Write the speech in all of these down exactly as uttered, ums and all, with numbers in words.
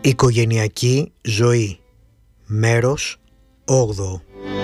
Οικογενειακή ζωή. Μέρος όγδοο.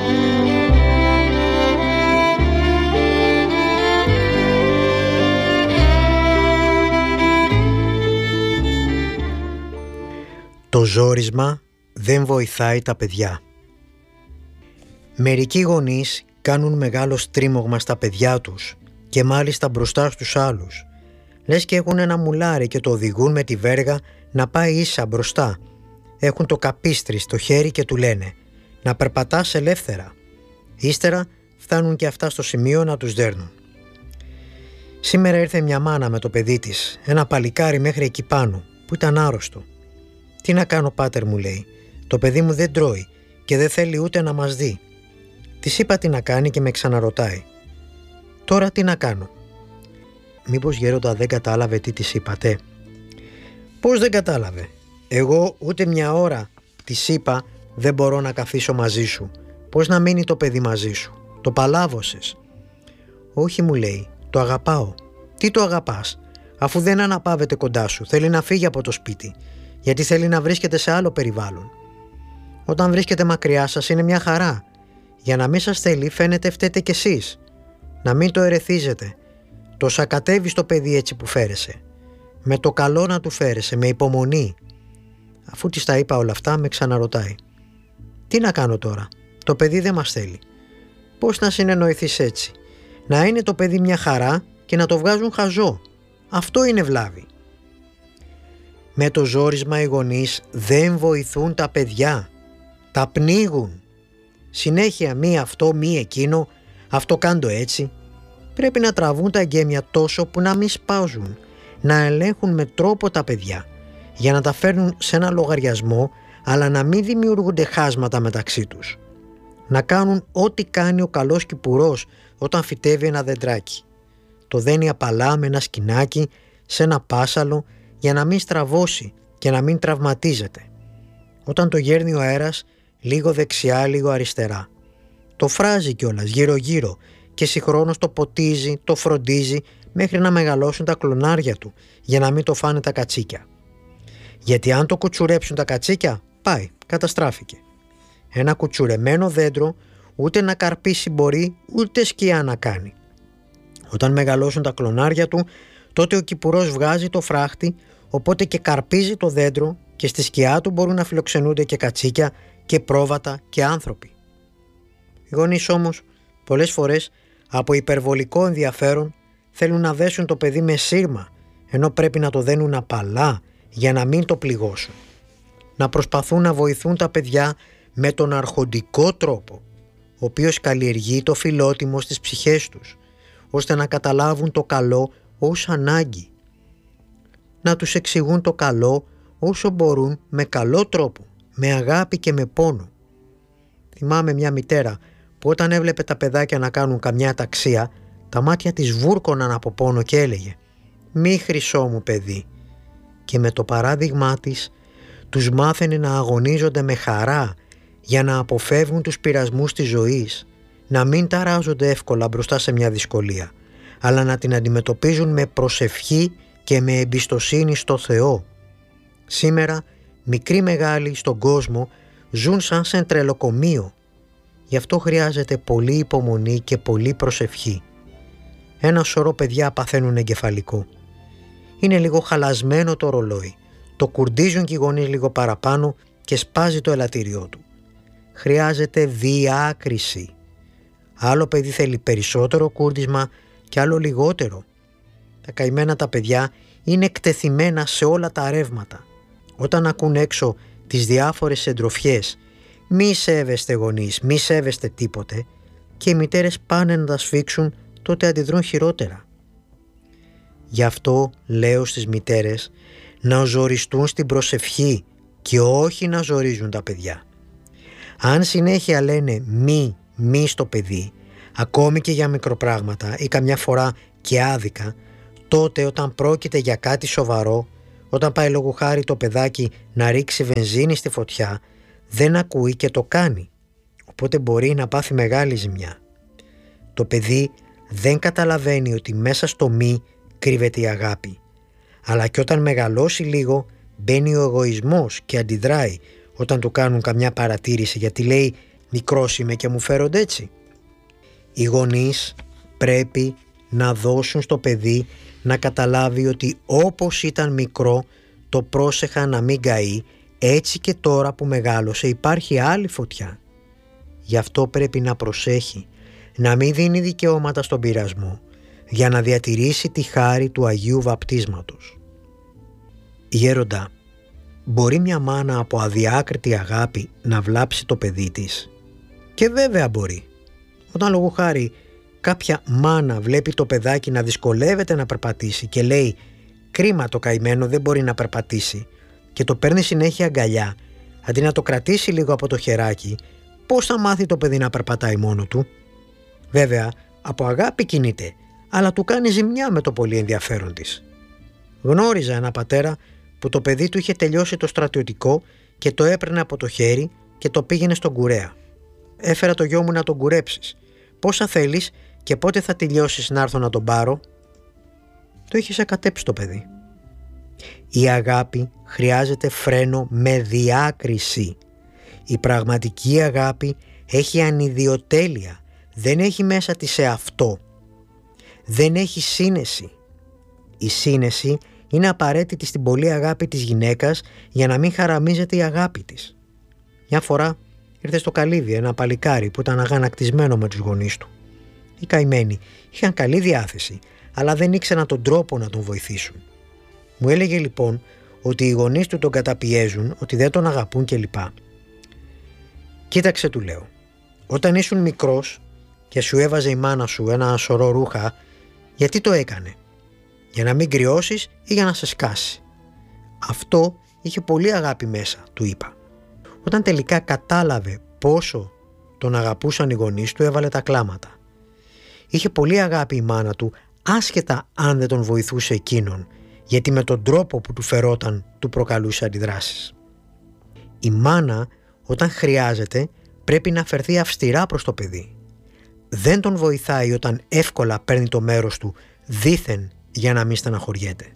Το ζόρισμα δεν βοηθάει τα παιδιά. Μερικοί γονείς κάνουν μεγάλο στρίμωγμα στα παιδιά τους και μάλιστα μπροστά στους άλλους. Λες και έχουν ένα μουλάρι και το οδηγούν με τη βέργα να πάει ίσα μπροστά. Έχουν το καπίστρι στο χέρι και του λένε να περπατάς ελεύθερα. Ύστερα φτάνουν και αυτά στο σημείο να τους δέρνουν. Σήμερα ήρθε μια μάνα με το παιδί της, ένα παλικάρι μέχρι εκεί πάνω που ήταν άρρωστο. «Τι να κάνω, πάτερ», μου λέει, «το παιδί μου δεν τρώει και δεν θέλει ούτε να μας δει». Της είπα τι να κάνει και με ξαναρωτάει. «Τώρα τι να κάνω?» Μήπως, γέροντα, δεν κατάλαβε τι της είπατε? Πώς δεν κατάλαβε? Εγώ ούτε μια ώρα της είπα δεν μπορώ να καθίσω μαζί σου. Πώς να μείνει το παιδί μαζί σου? Το παλάβωσες? Όχι, μου λέει, το αγαπάω. Τι το αγαπάς? Αφού δεν αναπαύεται κοντά σου, θέλει να φύγει από το σπίτι, γιατί θέλει να βρίσκεται σε άλλο περιβάλλον. Όταν βρίσκεται μακριά σας είναι μια χαρά. Για να μην σας θέλει φαίνεται φταίτε κι εσείς. Να μην το ερεθίζετε. Το σακατεύεις το παιδί έτσι που φέρεσαι. Με το καλό να του φέρεσαι, με υπομονή. Αφού της τα είπα όλα αυτά, με ξαναρωτάει. Τι να κάνω τώρα? Το παιδί δεν μας θέλει. Πώς να συνεννοηθείς έτσι? Να είναι το παιδί μια χαρά και να το βγάζουν χαζό. Αυτό είναι βλάβη. Με το ζόρισμα οι γονείς δεν βοηθούν τα παιδιά. Τα πνίγουν. Συνέχεια μη αυτό, μη εκείνο, αυτό κάντο έτσι. Πρέπει να τραβούν τα εγκέμια τόσο που να μην σπάζουν. Να ελέγχουν με τρόπο τα παιδιά για να τα φέρνουν σε ένα λογαριασμό, αλλά να μην δημιουργούνται χάσματα μεταξύ τους. Να κάνουν ό,τι κάνει ο καλός κυπουρός όταν φυτεύει ένα δεντράκι. Το δένει απαλά με ένα σκηνάκι σε ένα πάσαλο για να μην στραβώσει και να μην τραυματίζεται. Όταν το γέρνει ο αέρας, λίγο δεξιά, λίγο αριστερά. Το φράζει κιόλας γύρω γύρω και συγχρόνως το ποτίζει, το φροντίζει μέχρι να μεγαλώσουν τα κλονάρια του για να μην το φάνε τα κατσίκια. Γιατί αν το κουτσουρέψουν τα κατσίκια, πάει, καταστράφηκε. Ένα κουτσουρεμένο δέντρο ούτε να καρπίσει μπορεί, ούτε σκιά να κάνει. Όταν μεγαλώσουν τα κλονάρια του, τότε ο κυπουρός βγάζει το φράχτη, οπότε και καρπίζει το δέντρο και στη σκιά του μπορούν να φιλοξενούνται και κατσίκια και πρόβατα και άνθρωποι. Οι γονείς όμως πολλές φορές από υπερβολικό ενδιαφέρον θέλουν να δέσουν το παιδί με σύρμα, ενώ πρέπει να το δένουν απαλά για να μην το πληγώσουν. Να προσπαθούν να βοηθούν τα παιδιά με τον αρχοντικό τρόπο, ο οποίος καλλιεργεί το φιλότιμο στις ψυχές τους, ώστε να καταλάβουν το καλό ως ανάγκη. Να τους εξηγούν το καλό όσο μπορούν με καλό τρόπο, με αγάπη και με πόνο. Θυμάμαι μια μητέρα που όταν έβλεπε τα παιδάκια να κάνουν καμιά ταξία, τα μάτια της βούρκωναν από πόνο και έλεγε «Μη χρυσό μου παιδί». Και με το παράδειγμά της τους μάθαινε να αγωνίζονται με χαρά για να αποφεύγουν τους πειρασμούς της ζωής, να μην ταράζονται εύκολα μπροστά σε μια δυσκολία, αλλά να την αντιμετωπίζουν με προσευχή και με εμπιστοσύνη στο Θεό. Σήμερα μικροί μεγάλοι στον κόσμο ζουν σαν σε τρελοκομείο. Γι' αυτό χρειάζεται πολλή υπομονή και πολλή προσευχή. Ένα σωρό παιδιά παθαίνουν εγκεφαλικό. Είναι λίγο χαλασμένο το ρολόι. Το κουρντίζουν και οι γονείς λίγο παραπάνω και σπάζει το ελαττήριό του. Χρειάζεται διάκριση. Άλλο παιδί θέλει περισσότερο κούρδισμα και άλλο λιγότερο. Τα καημένα τα παιδιά είναι εκτεθειμένα σε όλα τα ρεύματα. Όταν ακούν έξω τις διάφορες εντροφιές, μη σέβεστε γονείς, μη σέβεστε τίποτε, και οι μητέρες πάνε να τα σφίξουν, τότε αντιδρούν χειρότερα. Γι' αυτό λέω στις μητέρες να ζοριστούν στην προσευχή και όχι να ζορίζουν τα παιδιά. Αν συνέχεια λένε μη, μη στο παιδί, ακόμη και για μικροπράγματα ή καμιά φορά και άδικα, τότε όταν πρόκειται για κάτι σοβαρό, όταν πάει λόγω χάρη το παιδάκι να ρίξει βενζίνη στη φωτιά, δεν ακούει και το κάνει, οπότε μπορεί να πάθει μεγάλη ζημιά. Το παιδί δεν καταλαβαίνει ότι μέσα στο μη κρύβεται η αγάπη, αλλά και όταν μεγαλώσει λίγο μπαίνει ο εγωισμός και αντιδράει όταν του κάνουν καμιά παρατήρηση, γιατί λέει μικρός είμαι και μου φέρονται έτσι. Οι γονείς πρέπει να δώσουν στο παιδί να καταλάβει ότι όπως ήταν μικρό το πρόσεχα να μην καεί, έτσι και τώρα που μεγάλωσε υπάρχει άλλη φωτιά. Γι' αυτό πρέπει να προσέχει, να μην δίνει δικαιώματα στον πειρασμό, για να διατηρήσει τη χάρη του Αγίου Βαπτίσματος. Γέροντα, μπορεί μια μάνα από αδιάκριτη αγάπη να βλάψει το παιδί της? Και βέβαια μπορεί. Όταν λόγω χάρη κάποια μάνα βλέπει το παιδάκι να δυσκολεύεται να περπατήσει και λέει «Κρίμα το καημένο, δεν μπορεί να περπατήσει», και το παίρνει συνέχεια αγκαλιά, αντί να το κρατήσει λίγο από το χεράκι, πώς θα μάθει το παιδί να περπατάει μόνο του? Βέβαια, από αγάπη κινείται, αλλά του κάνει ζημιά με το πολύ ενδιαφέρον της. Γνώριζα ένα πατέρα που το παιδί του είχε τελειώσει το στρατιωτικό και το έπαιρνε από το χέρι και το πήγαινε στον κουρέα. «Έφερα το γιο μου να τον κουρέψεις. Πόσα θέλεις και πότε θα τελειώσεις να έρθω να τον πάρω?» Το είχε σακατέψει το παιδί. Η αγάπη χρειάζεται φρένο με διάκριση. Η πραγματική αγάπη έχει ανιδιοτέλεια, δεν έχει μέσα της σε αυτό. Δεν έχει σύνεση. Η σύνεση είναι απαραίτητη στην πολλή αγάπη της γυναίκας για να μην χαραμίζεται η αγάπη της. Μια φορά ήρθε στο καλύβι ένα παλικάρι που ήταν αγανακτισμένο με τους γονείς του. Οι καημένοι είχαν καλή διάθεση, αλλά δεν ήξεραν τον τρόπο να τον βοηθήσουν. Μου έλεγε λοιπόν ότι οι γονείς του τον καταπιέζουν, ότι δεν τον αγαπούν κλπ. «Κοίταξε», του λέω, «όταν ήσουν μικρός και σου έβαζε η μάνα σου ένα σωρό ρούχα, γιατί το έκανε? Για να μην κρυώσεις ή για να σε σκάσει? Αυτό είχε πολύ αγάπη μέσα», του είπα. Όταν τελικά κατάλαβε πόσο τον αγαπούσαν οι γονείς του, έβαλε τα κλάματα. Είχε πολύ αγάπη η μάνα του, άσχετα αν δεν τον βοηθούσε εκείνον, γιατί με τον τρόπο που του φερόταν του προκαλούσε αντιδράσεις. Η μάνα όταν χρειάζεται πρέπει να φερθεί αυστηρά προς το παιδί. Δεν τον βοηθάει όταν εύκολα παίρνει το μέρος του δήθεν για να μην στεναχωριέται.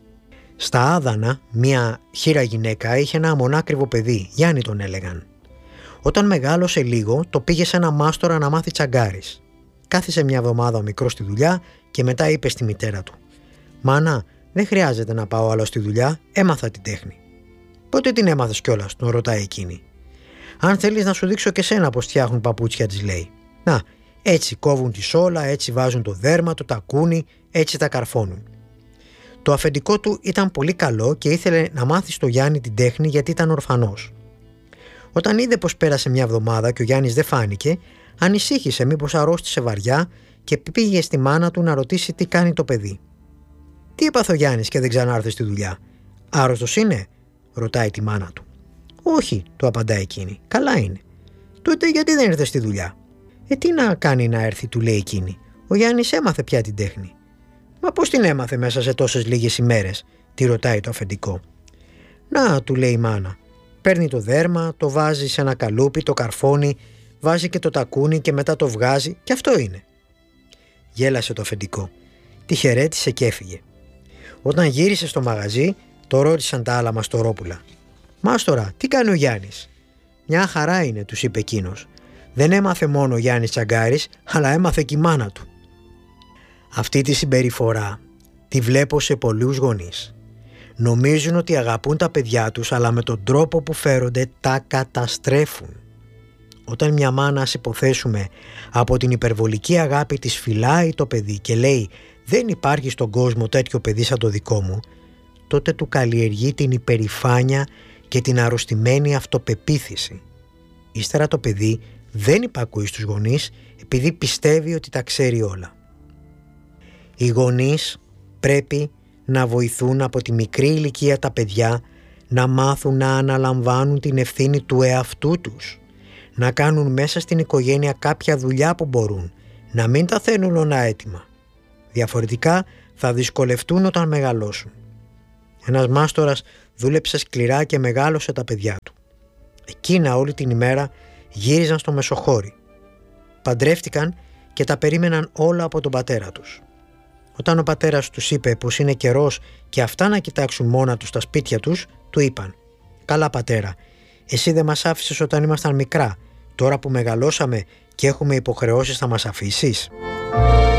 Στα Άδανα μια χήρα γυναίκα είχε ένα μονάκριβο παιδί, Γιάννη τον έλεγαν. Όταν μεγάλωσε λίγο το πήγε σε ένα μάστορα να μάθει τσαγκάρις. Κάθισε μια εβδομάδα ο μικρός στη δουλειά και μετά είπε στη μητέρα του «Μάνα, δεν χρειάζεται να πάω άλλο στη δουλειά, έμαθα την τέχνη». «Πότε την έμαθες κιόλας?» τον ρωτάει εκείνη. «Αν θέλεις να σου δείξω και σένα πως φτιάχνουν παπούτσια», της λέει. «Να, έτσι κόβουν τη σόλα, έτσι βάζουν το δέρμα, το τακούνι, έτσι τα καρφώνουν». Το αφεντικό του ήταν πολύ καλό και ήθελε να μάθει στο Γιάννη την τέχνη γιατί ήταν ορφανός. Όταν είδε πως πέρασε μια εβδομάδα και ο Γιάννης δεν φάνηκε, ανησύχησε μήπως αρρώστησε βαριά και πήγε στη μάνα του να ρωτήσει τι κάνει το παιδί. «Τι έπαθε ο Γιάννης και δεν ξανάρθε στη δουλειά? Άρρωστος είναι?» ρωτάει τη μάνα του. «Όχι», του απαντάει εκείνη, «καλά είναι». «Τότε γιατί δεν ήρθε στη δουλειά?» «Ε, τι να κάνει να έρθει», του λέει εκείνη. «Ο Γιάννης έμαθε πια την τέχνη». «Μα πώς την έμαθε μέσα σε τόσες λίγες ημέρες?» τη ρωτάει το αφεντικό. «Να», του λέει η μάνα, «παίρνει το δέρμα, το βάζει σε ένα καλούπι, το καρφώνει, βάζει και το τακούνι και μετά το βγάζει και αυτό είναι». Γέλασε το αφεντικό, τη χαιρέτησε και έφυγε. Όταν γύρισε στο μαγαζί, το ρώτησαν τα άλλα μαστορόπουλα. «Μάστορα, τι κάνει ο Γιάννης?» «Μια χαρά είναι», τους είπε εκείνος. «Δεν έμαθε μόνο ο Γιάννης τσαγκάρης, αλλά έμαθε και η μάνα του». Αυτή τη συμπεριφορά τη βλέπω σε πολλούς γονείς. Νομίζουν ότι αγαπούν τα παιδιά τους, αλλά με τον τρόπο που φέρονται τα καταστρέφουν. Όταν μια μάνα, ας υποθέσουμε, από την υπερβολική αγάπη της φυλάει το παιδί και λέει «Δεν υπάρχει στον κόσμο τέτοιο παιδί σαν το δικό μου», τότε του καλλιεργεί την υπερηφάνεια και την αρρωστημένη αυτοπεποίθηση. Ύστερα το παιδί δεν υπακούει στους γονείς επειδή πιστεύει ότι τα ξέρει όλα. Οι γονείς πρέπει να βοηθούν από τη μικρή ηλικία τα παιδιά να μάθουν να αναλαμβάνουν την ευθύνη του εαυτού τους, να κάνουν μέσα στην οικογένεια κάποια δουλειά που μπορούν, να μην τα θέλουν όλα έτοιμα. Διαφορετικά θα δυσκολευτούν όταν μεγαλώσουν. Ένας μάστορας δούλεψε σκληρά και μεγάλωσε τα παιδιά του. Εκείνα όλη την ημέρα γύριζαν στο μεσοχώρι. Παντρεύτηκαν και τα περίμεναν όλα από τον πατέρα τους. Όταν ο πατέρας τους είπε πως είναι καιρός και αυτά να κοιτάξουν μόνα τους στα σπίτια τους, Του είπαν «Καλά πατέρα, εσύ δεν μας άφησες όταν ήμασταν μικρά, τώρα που μεγαλώσαμε και έχουμε υποχρεώσεις θα μας αφήσεις?»